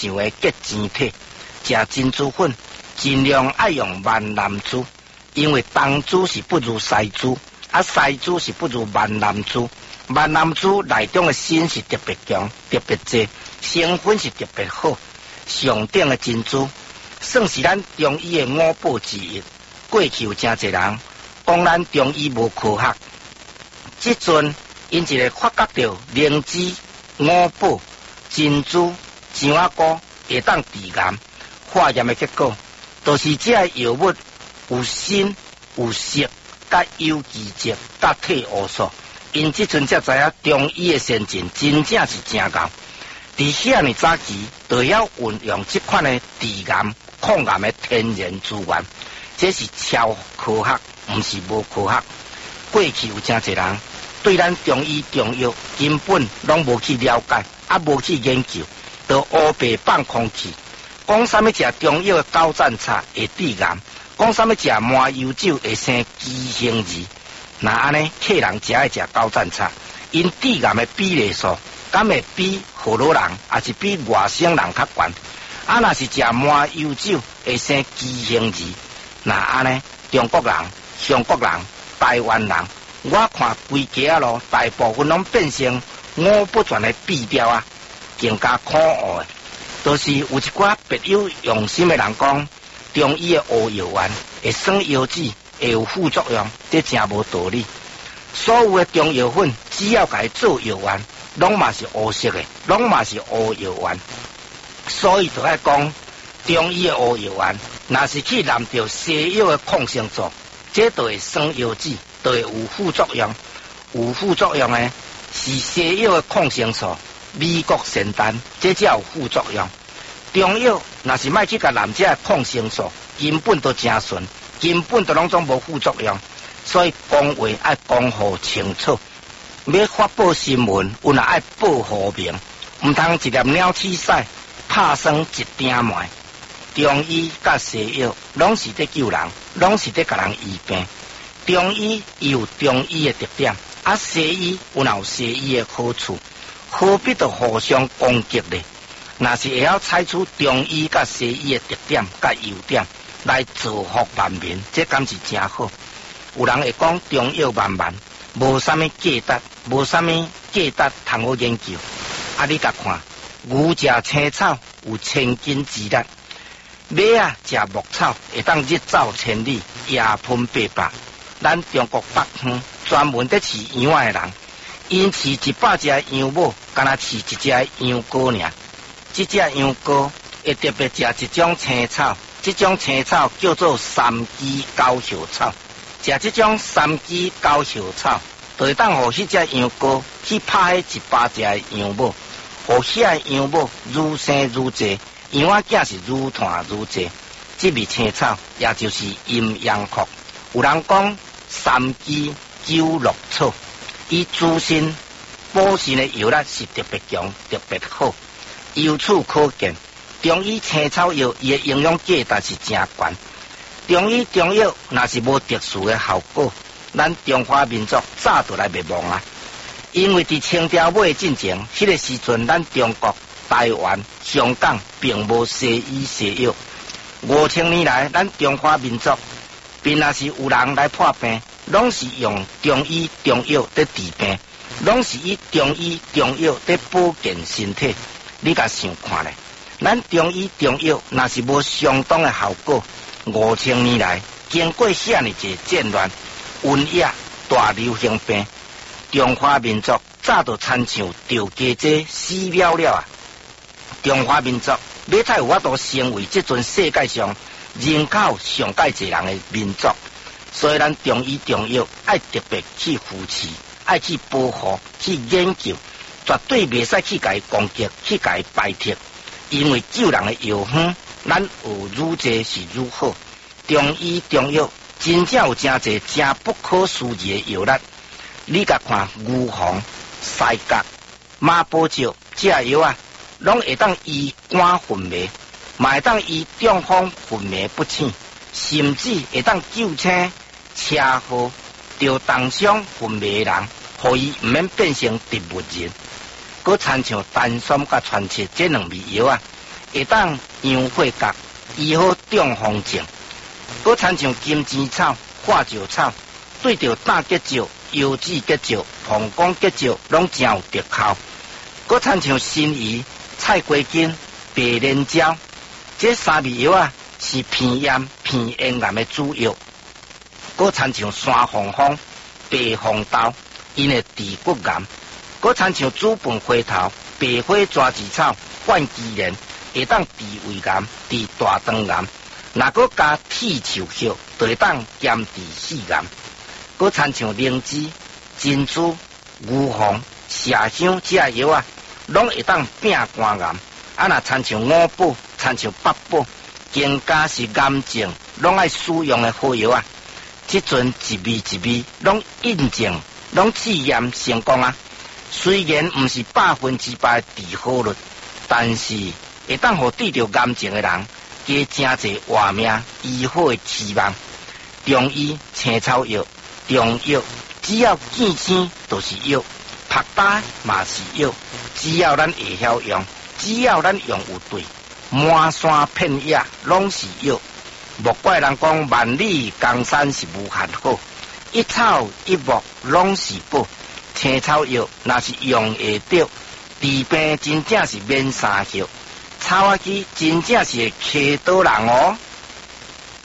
像的结晶体。食珍珠粉尽量爱用万南珠，因为东珠是不如西珠，西珠是不如万南珠。万南珠内中的锌是特别强、特别多，成分是特别好。上等的珍珠，算是咱中医的五宝之一。过去有真侪人讲咱中医无科学，即阵因一个发觉到灵芝、五宝、珍珠、酱仔菇会当治癌。化验的结果，都是这药物有锌、有硒、甲有机质、甲体黑素。因即阵才知影中医的先进真正是真高。伫遐尼早期，就要运用这款的治癌、抗癌的天然资源，这是超科学，毋是无科学。过去有真侪人对咱中医中药根本拢无去了解，无去研究，就乌白放空气。讲啥物食中药的高赞茶会治癌，讲啥物食麻油酒会生畸形儿。那安尼，客人食爱食高赞茶，因治癌的比例数，敢会比荷兰人，还是比外省人较悬？若是食麻油酒会生畸形儿，那安尼，中国人、韩国人、台湾人，我看规家咯，大部分拢变成五不全的弊调啊，更加可恶的。就是有一寡别有用心的人讲，中医的乌药丸会生药子，会有副作用，这真无道理。所有的中药粉只要甲伊做药丸，拢嘛是乌色的，拢嘛是乌药丸。所以就爱讲，中医的乌药丸，若是去染着西药的抗生素，这就会生药子，就会有副作用。有副作用的是西药的抗生素。美国仙丹，这才有副作用。中药若是莫去甲染这抗生素，根本都真顺，根本都拢总无副作用。所以讲话爱讲好清楚，要发布新闻，有若爱报好名，毋通一粒鸟鼠屎拍算一鼎糜。中医甲西药拢是在救人，拢是在甲人医病。中医有中医的特点，西医有西医的好处。何必就互相攻击呢？若是会晓采取中医甲西医的特点甲优点来造福万民，这敢是真好。有人会讲中药万万，无啥物价值，无啥物价值通好研究。你甲看，牛食青草有千斤之力，马食牧草会当日走千里，夜喷八百。咱中国北方专门在饲羊的人。因饲100只羊母，敢若饲1只羊羔尔。这只羊羔会特别食一种青草，这种青草叫做三枝高小草。食这种三枝高小草，就会当互迄只羊羔去拍迄100只羊母，互遐羊母愈生愈济，羊仔囝是愈团愈济。这味青草也就是阴阳裤。有人讲三枝九落草。伊滋身补肾的药力是特别强、特别好。由此可见，中医青草药伊的营养价值是真悬。中医中药若是无特殊的效果，咱中华民族早就来灭亡啊！因为伫清朝尾进前，迄个时阵，咱中国、台湾、香港并无西医西药。5000年来，咱中华民族，便若是有人来破病。拢是用中医中药在治病，拢是以中医中药在保健身体。你甲想看咧，咱中医中药若是无相当的效果，5000年来经过遐尼济战乱、瘟疫、大流行病，中华民族早就亲像着家者死了了啊！中华民族要再有法度成为这阵世界上人口上介济人的民族。所以，咱中医中药爱特别去扶持，爱去保护，去研究，绝对袂使去甲伊攻击，去甲伊排斥。因为救人的药方，咱有愈济是愈好。中医中药真正有真济真不可思议的药力。你甲看牛黄、西角、马宝石这药啊，拢会当医肝昏迷，嘛会当医中风昏迷不醒，甚至会当救醒车祸着重伤昏迷的人，互伊毋免变成植物人。佮参像丹参甲川七这两味药啊， 会当养血角，医好中风症。搁参像金针草、化石草，对着胆结石、腰子结石、膀胱结石，拢真有特效。搁参像辛夷、菜瓜筋、白莲椒，这三味药啊是偏炎、偏咽癌的主药。搁参像山凤凰、白红豆，因会治骨癌。搁参像紫笨花头、白花蛇子草、换机莲，会当治胃癌、治大肠癌。若搁加铁锈叶，就会当减治死癌。搁参像灵芝、珍珠、牛黄、麝香这药啊，拢会当摒肝癌。啊，若参像五宝、参像八宝，更加是癌症拢爱使用的好药啊。即阵一味一味拢印证，拢试验成功啊。虽然毋是100%的治好率，但是会当互治疗癌症的人加真侪活命医好的期望。中医青草药、中药只要见青就是药，拍打嘛是药，只要咱会晓用，只要咱用有对，满山遍野拢是药。莫怪人讲万里江山是无限好，一草一木拢是宝。青草药若是用会着，治病真正是免三息。草仔机真正是会气倒人哦。